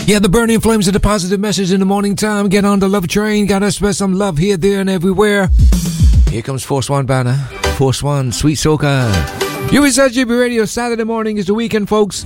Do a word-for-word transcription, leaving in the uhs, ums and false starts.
Yeah, the burning flames of the positive message in the morning time. Get on the love train. Gotta spread some love here, there, and everywhere. Here comes Force One Banner. Force One, Sweet Soca. U S L G B Radio, Saturday morning is the weekend, folks.